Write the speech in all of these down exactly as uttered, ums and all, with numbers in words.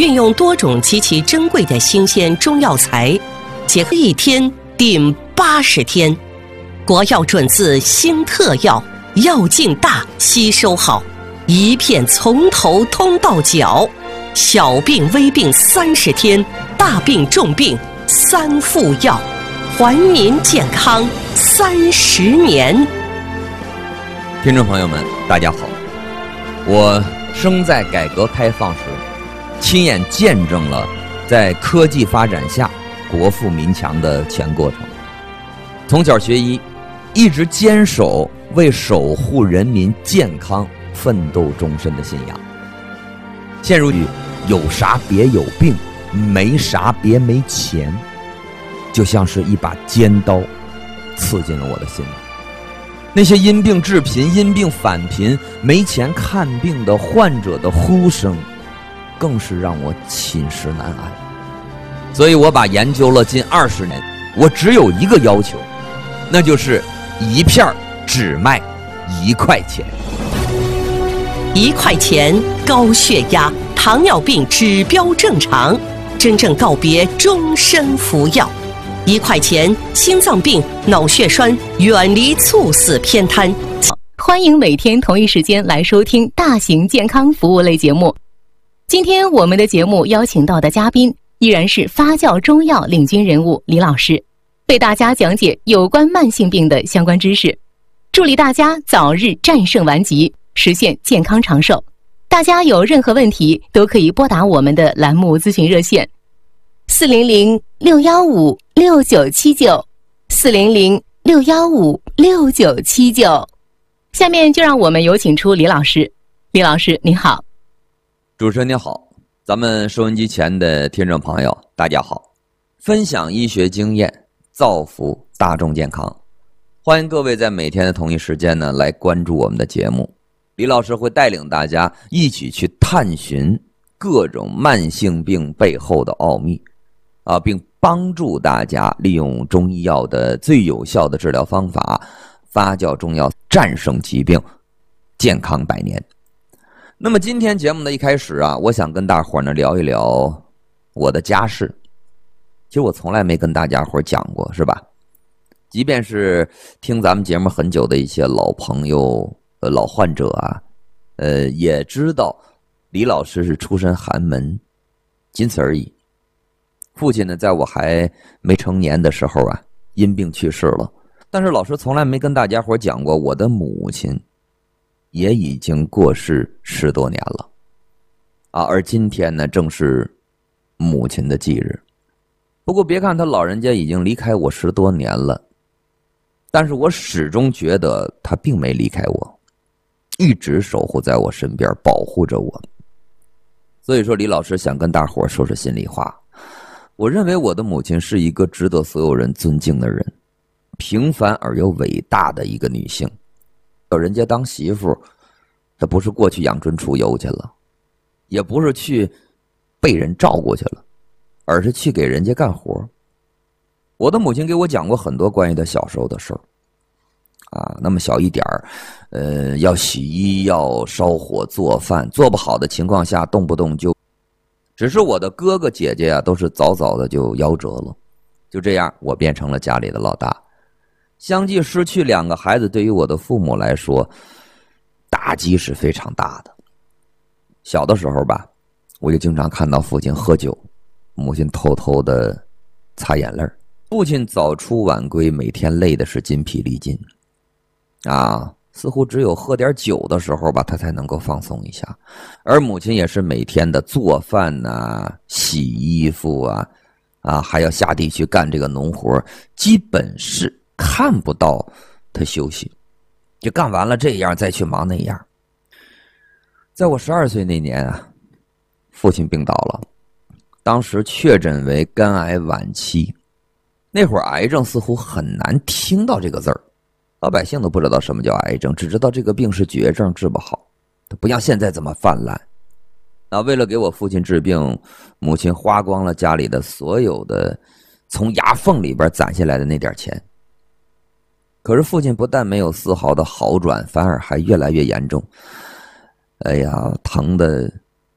运用多种极其珍贵的新鲜中药材，结合一天顶八十天。国药准字新特药，药劲大，吸收好，一片从头通到脚，小病微病三十天，大病重病三副药，还您健康三十年。 听众朋友们，大家好，我生在改革开放时，亲眼见证了在科技发展下国富民强的全过程。从小学医，一直坚守为守护人民健康奋斗终身的信仰。现如今有啥别有病，没啥别没钱，就像是一把尖刀刺进了我的心里。那些因病致贫、因病返贫、没钱看病的患者的呼声，更是让我寝食难安。所以我把研究了近二十年，我只有一个要求，那就是一片只卖一块钱。 一块钱，高血压、糖尿病指标正常，真正告别终身服药。一块钱，心脏病、脑血栓远离猝死偏瘫。 欢迎每天同一时间来收听大型健康服务类节目。今天我们的节目邀请到的嘉宾依然是发酵中药领军人物李老师，为大家讲解有关慢性病的相关知识，助力大家早日战胜顽疾，实现健康长寿。大家有任何问题都可以拨打我们的栏目咨询热线四零零六一五六九七九 四零零六一五六九七九。下面就让我们有请出李老师。李老师您好。 主持人您好，咱们收音机前的听众朋友大家好，分享医学经验，造福大众健康。欢迎各位在每天的同一时间呢来关注我们的节目。李老师会带领大家一起去探寻各种慢性病背后的奥秘啊，并帮助大家利用中医药的最有效的治疗方法，发酵中药战胜疾病，健康百年。那么今天节目的一开始啊，我想跟大伙儿呢聊一聊我的家世。其实我从来没跟大家伙儿讲过，是吧？即便是听咱们节目很久的一些老朋友、呃老患者啊，呃也知道李老师是出身寒门，仅此而已。父亲呢，在我还没成年的时候啊，因病去世了。但是老师从来没跟大家伙讲过，我的母亲也已经过世十多年了啊。而今天呢，正是母亲的忌日。不过别看他老人家已经离开我十多年了，但是我始终觉得他并没离开我，一直守护在我身边，保护着我。所以说，李老师想跟大伙说说心里话。我认为我的母亲是一个值得所有人尊敬的人，平凡而又伟大的一个女性。有人家当媳妇，她不是过去养尊处优去了，也不是去被人照顾去了，而是去给人家干活。我的母亲给我讲过很多关于她小时候的事儿啊，那么小一点儿，呃，要洗衣，要烧火做饭，做不好的情况下，动不动就。只是我的哥哥姐姐啊，都是早早的就夭折了，就这样我变成了家里的老大。相继失去两个孩子，对于我的父母来说，打击是非常大的。小的时候吧，我就经常看到父亲喝酒，母亲偷偷的擦眼泪。父亲早出晚归，每天累的是筋疲力尽啊，似乎只有喝点酒的时候吧，他才能够放松一下。而母亲也是每天的做饭啊、洗衣服啊，啊，还要下地去干这个农活，基本是看不到他休息，就干完了这样再去忙那样。在我十二岁那年啊，父亲病倒了，当时确诊为肝癌晚期。那会儿癌症似乎很难听到这个字儿，老百姓都不知道什么叫癌症，只知道这个病是绝症，治不好，它不像现在这么泛滥。啊，为了给我父亲治病，母亲花光了家里的所有的从牙缝里边攒下来的那点钱。可是父亲不但没有丝毫的好转，反而还越来越严重。哎呀，疼的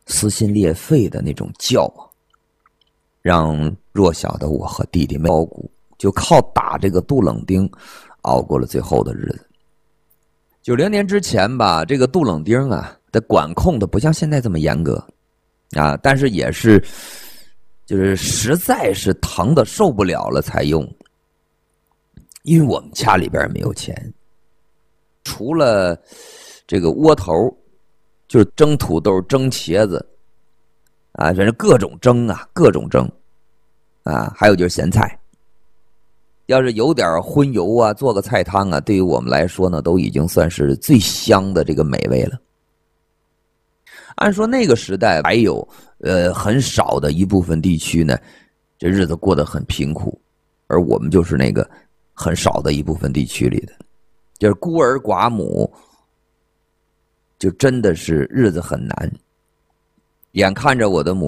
撕心裂肺的那种叫啊，让弱小的我和弟弟们包谷，就靠打这个杜冷丁熬过了最后的日子。九零年之前吧，这个杜冷丁啊的管控的不像现在这么严格啊，但是也是就是实在是疼的受不了了才用。因为我们家里边没有钱，除了这个窝头就是蒸土豆蒸茄子啊，反正各种蒸啊各种蒸啊，还有就是咸菜，要是有点荤油啊，做个菜汤啊，对于我们来说呢，都已经算是最香的这个美味了。按说那个时代还有呃很少的一部分地区呢，这日子过得很贫苦，而我们就是那个很少的一部分地区里的，就是孤儿寡母，就真的是日子很难。眼看着我的母